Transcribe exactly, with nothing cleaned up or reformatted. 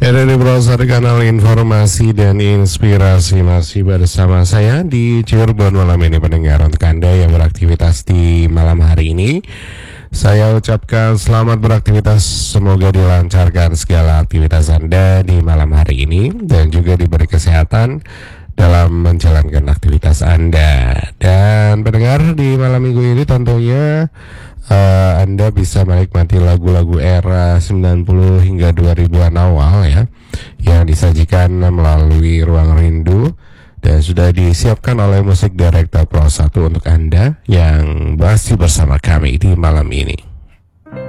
Ya, dari browser kanal informasi dan inspirasi masih bersama saya di Cirebon malam ini pendengar. Untuk Anda yang beraktivitas di malam hari ini, saya ucapkan selamat beraktivitas. Semoga dilancarkan segala aktivitas Anda di malam hari ini dan juga diberi kesehatan dalam menjalankan aktivitas Anda. Dan pendengar, di malam minggu ini tentunya uh, Anda bisa menikmati lagu-lagu era sembilan puluh hingga dua ribuan awal ya, yang disajikan melalui Ruang Rindu dan sudah disiapkan oleh musik director Pro satu untuk Anda yang masih bersama kami di malam ini.